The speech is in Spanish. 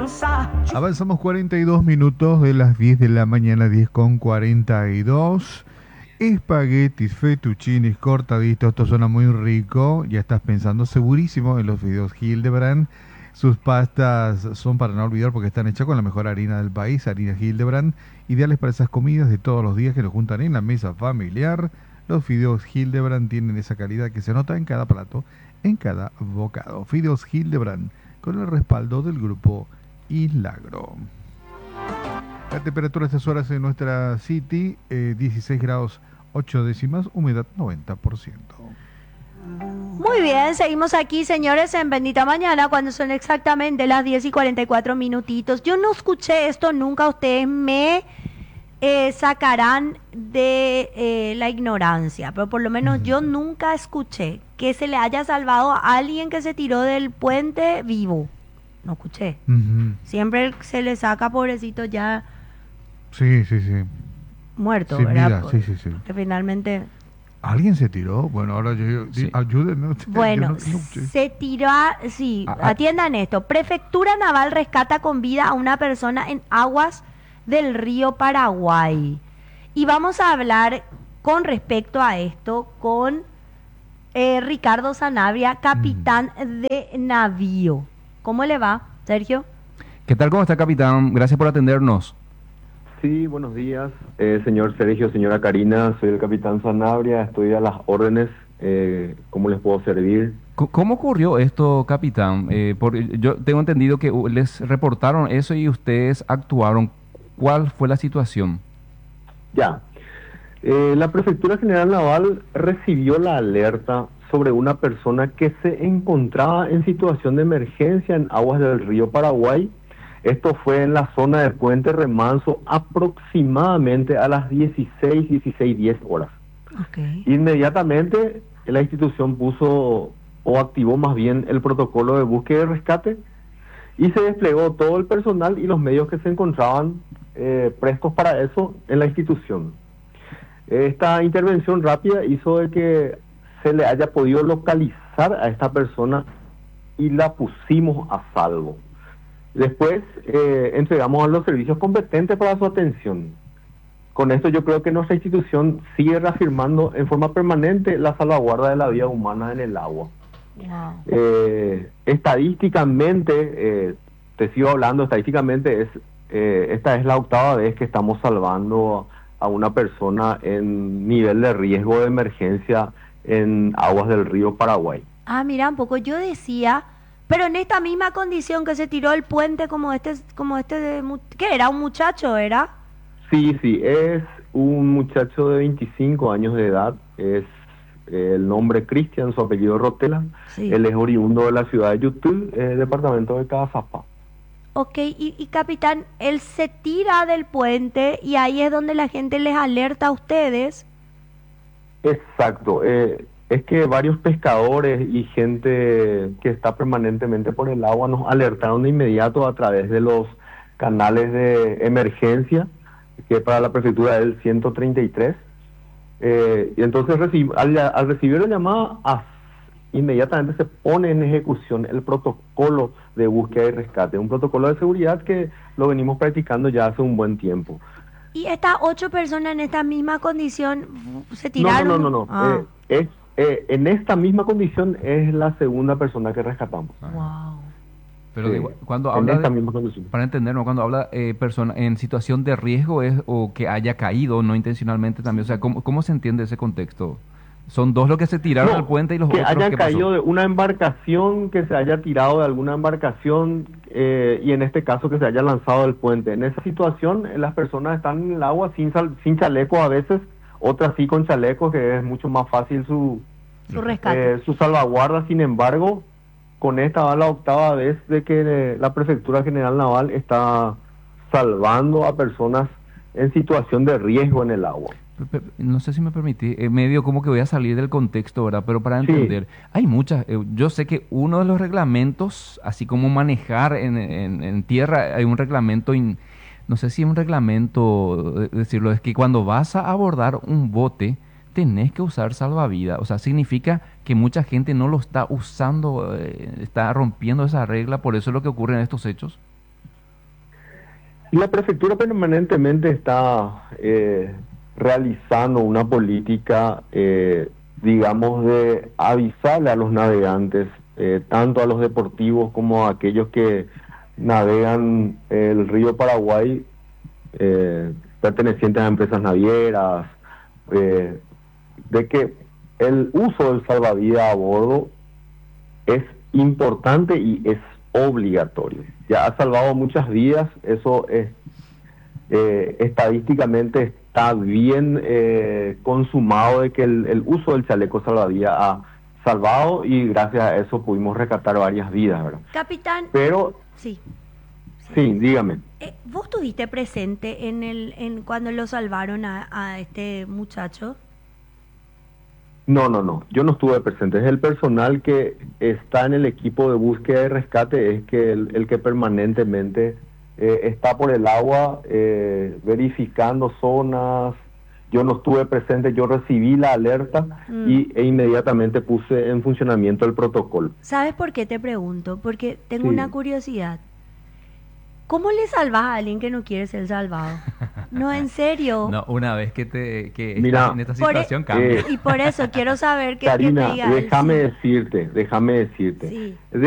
Avanzamos 42 minutos de las 10 de la mañana, 10:42. Espaguetis, fettuccinis, cortaditos, esto suena muy rico. Ya estás pensando segurísimo en los fideos Hildebrand. Sus pastas son para no olvidar porque están hechas con la mejor harina del país, harina Hildebrand, ideales para esas comidas de todos los días que nos juntan en la mesa familiar. Los fideos Hildebrand tienen esa calidad que se nota en cada plato, en cada bocado. Fideos Hildebrand, con el respaldo del grupo Ilagro. La temperatura a estas horas en nuestra City, 16 grados 8 décimas, humedad 90%. Muy bien, seguimos aquí, señores, en Bendita Mañana, cuando son exactamente las 10:44 minutitos. Yo no escuché esto nunca, ustedes me sacarán de la ignorancia, pero por lo menos yo nunca escuché que se le haya salvado a alguien que se tiró del puente vivo. No escuché. Siempre se le saca, pobrecito, ya Sí. muerto, Sí, ¿verdad? mira, sí. Que finalmente... ¿Alguien se tiró? Bueno, ahora Sí. ayúdenme. Bueno, Yo se tiró, sí, Ah, atiendan esto. Prefectura Naval rescata con vida a una persona en aguas del río Paraguay. Y vamos a hablar con respecto a esto con Ricardo Sanabria, capitán de navío. ¿Cómo le va, Sergio? ¿Qué tal? ¿Cómo está, capitán? Gracias por atendernos. Sí, buenos días, señor Sergio, señora Karina, soy el capitán Sanabria, estoy a las órdenes, ¿cómo les puedo servir? ¿Cómo ocurrió esto, capitán? Porque yo tengo entendido que les reportaron eso y ustedes actuaron. ¿Cuál fue la situación? Ya, la Prefectura General Naval recibió la alerta sobre una persona que se encontraba en situación de emergencia en aguas del río Paraguay. Esto fue en la zona de Puente Remanso aproximadamente a las 16:10 horas. Okay. Inmediatamente la institución puso o activó más bien el protocolo de búsqueda y rescate y se desplegó todo el personal y los medios que se encontraban prestos para eso en la institución. Esta intervención rápida hizo de que se le haya podido localizar a esta persona y la pusimos a salvo. Después entregamos a los servicios competentes para su atención. Con esto yo creo que nuestra institución sigue reafirmando en forma permanente la salvaguarda de la vida humana en el agua. Wow. Estadísticamente, te sigo hablando, estadísticamente esta es la octava vez que estamos salvando a una persona en nivel de riesgo de emergencia en aguas del río Paraguay. Ah, mira, un poco yo decía, pero en esta misma condición que se tiró el puente como este ¿qué era? ¿Un muchacho era? Sí, es un muchacho de 25 años de edad, es el nombre Cristian, su apellido Rotela, Sí. él es oriundo de la ciudad de Yutú, departamento de Cazapá. Ok, y capitán, él se tira del puente y ahí es donde la gente les alerta a ustedes. Exacto, es que varios pescadores y gente que está permanentemente por el agua nos alertaron de inmediato a través de los canales de emergencia, que para la prefectura es el 133. Y entonces al recibir la llamada, inmediatamente se pone en ejecución el protocolo de búsqueda y rescate, un protocolo de seguridad que lo venimos practicando ya hace un buen tiempo. Y estas 8 personas en esta misma condición se tiraron. No. Ah. En esta misma condición es la segunda persona que rescatamos. Wow. Pero Sí, digo, cuando en habla esta de, misma condición. para entendernos, cuando habla persona en situación de riesgo es o que haya caído no intencionalmente también, o sea, ¿cómo se entiende ese contexto? ¿Son dos los que se tiraron al puente y los que otros hayan qué pasó? caído de una embarcación, que se haya tirado de alguna embarcación y en este caso que se haya lanzado del puente. En esa situación las personas están en el agua sin chaleco a veces, otras sí con chaleco, que es mucho más fácil Su rescate. su salvaguarda. Sin embargo, con esta va la octava vez de que la Prefectura General Naval está salvando a personas en situación de riesgo en el agua. No sé si me permití, medio como que voy a salir del contexto, ¿verdad? Pero para Sí. entender, hay muchas, yo sé que uno de los reglamentos, así como manejar en tierra, hay un reglamento, no sé si es un reglamento, decirlo, es que cuando vas a abordar un bote, tenés que usar salvavidas. O sea, significa que mucha gente no lo está usando, está rompiendo esa regla, por eso es lo que ocurre en estos hechos. La prefectura permanentemente está realizando una política, digamos, de avisarle a los navegantes, tanto a los deportivos como a aquellos que navegan el río Paraguay, pertenecientes a empresas navieras, de que el uso del salvavidas a bordo es importante y es obligatorio. Ya ha salvado muchas vidas, eso es estadísticamente está bien consumado, de que el uso del chaleco salvavidas ha salvado, y gracias a eso pudimos rescatar varias vidas, ¿verdad? Capitán, Pero, sí. sí, dígame. ¿Vos estuviste presente en cuando lo salvaron a este muchacho? No, yo no estuve presente. Es el personal que está en el equipo de búsqueda y rescate, es que el que permanentemente está por el agua verificando zonas. Yo no estuve presente, yo recibí la alerta e inmediatamente puse en funcionamiento el protocolo. ¿Sabes por qué te pregunto? Porque tengo Sí. una curiosidad. ¿Cómo le salvas a alguien que no quiere ser salvado? No, en serio. No, una vez que Mira, estás en esta Por e- situación cambia. Y por eso quiero saber que te Karina, diga. déjame sí. decirte. Sí.